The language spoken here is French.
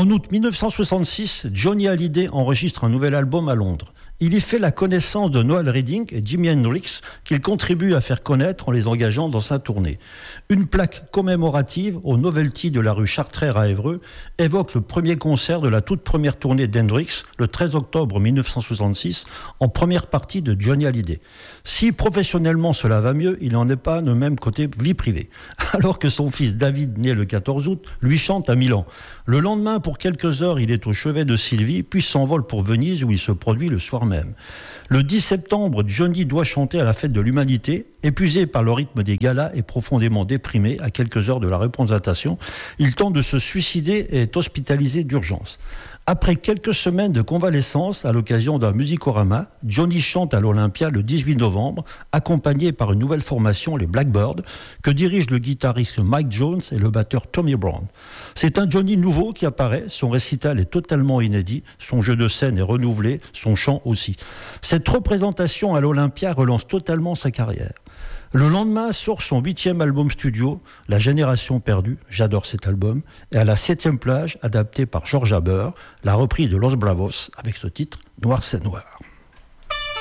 En août 1966, Johnny Hallyday enregistre un nouvel album à Londres. Il y fait la connaissance de Noel Redding et Jimi Hendrix, qu'il contribue à faire connaître en les engageant dans sa tournée. Une plaque commémorative au Novelty de la rue Chartrère à Évreux évoque le premier concert de la toute première tournée d'Hendrix, le 13 octobre 1966, en première partie de Johnny Hallyday. Si professionnellement cela va mieux, il n'en est pas de même côté vie privée. Alors que son fils David, né le 14 août, lui chante à Milan. Le lendemain, pour quelques heures, il est au chevet de Sylvie, puis s'envole pour Venise où il se produit le soir même. Le 10 septembre, Johnny doit chanter à la fête de l'humanité. Épuisé par le rythme des galas et profondément déprimé à quelques heures de la représentation, il tente de se suicider et est hospitalisé d'urgence. Après quelques semaines de convalescence, à l'occasion d'un musicorama, Johnny chante à l'Olympia le 18 novembre, accompagné par une nouvelle formation, les Blackbirds, que dirigent le guitariste Mike Jones et le batteur Tommy Brown. C'est un Johnny nouveau qui apparaît, son récital est totalement inédit, son jeu de scène est renouvelé, son chant aussi. Cette représentation à l'Olympia relance totalement sa carrière. Le lendemain sort son 8e album studio, La Génération Perdue, j'adore cet album, et à la 7e plage, adapté par George Haber, la reprise de Los Bravos avec ce titre, Noir c'est noir.